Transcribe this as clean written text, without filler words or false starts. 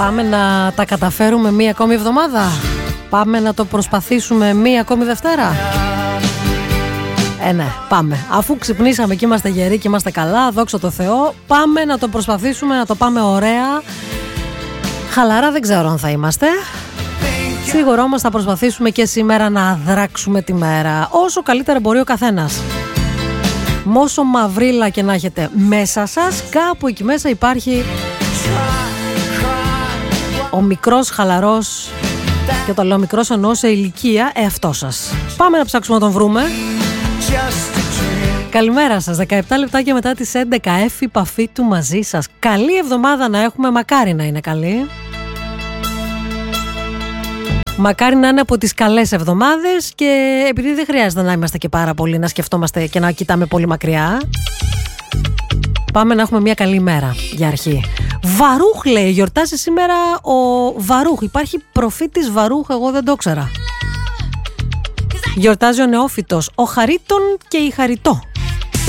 Πάμε να τα καταφέρουμε μία ακόμη εβδομάδα. Πάμε να το προσπαθήσουμε μία ακόμη Δευτέρα. Ναι, πάμε. Αφού ξυπνήσαμε και είμαστε γεροί και είμαστε καλά, δόξα τω Θεώ, πάμε να το προσπαθήσουμε, να το πάμε ωραία. Χαλαρά δεν ξέρω αν θα είμαστε. Σίγουρα όμως θα προσπαθήσουμε και σήμερα να δράξουμε τη μέρα όσο καλύτερα μπορεί ο καθένας. Μόσο μαυρίλα και να έχετε μέσα σας, κάπου εκεί μέσα υπάρχει ο μικρός χαλαρός, και το λέω μικρός εννοώ σε ηλικία, εαυτό σας. Πάμε να ψάξουμε να τον βρούμε. Καλημέρα σας, 17 λεπτάκια μετά τις 11, Έφη Παφίτου μαζί σας. Καλή εβδομάδα να έχουμε, μακάρι να είναι καλή. Μακάρι να είναι από τις καλές εβδομάδες, και επειδή δεν χρειάζεται να είμαστε και πάρα πολύ να σκεφτόμαστε και να κοιτάμε πολύ μακριά, πάμε να έχουμε μια καλή μέρα για αρχή. Βαρούχ λέει, γιορτάζει σήμερα ο Βαρούχ. Υπάρχει προφήτης Βαρούχ, εγώ δεν το ξέρα. Γιορτάζει ο νεόφυτος, ο Χαρίτων και η Χαριτό.